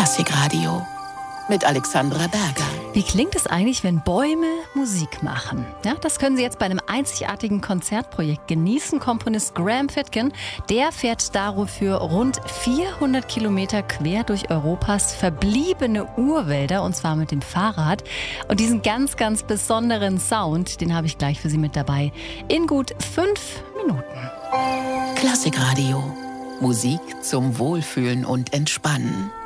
Klassikradio mit Alexandra Berger. Wie klingt es eigentlich, wenn Bäume Musik machen? Ja, das können Sie jetzt bei einem einzigartigen Konzertprojekt genießen. Komponist Graham Fitkin, der fährt dafür rund 400 Kilometer quer durch Europas verbliebene Urwälder, und zwar mit dem Fahrrad. Und diesen ganz, ganz besonderen Sound, den habe ich gleich für Sie mit dabei. In gut 5 Minuten. Klassikradio. Musik zum Wohlfühlen und Entspannen.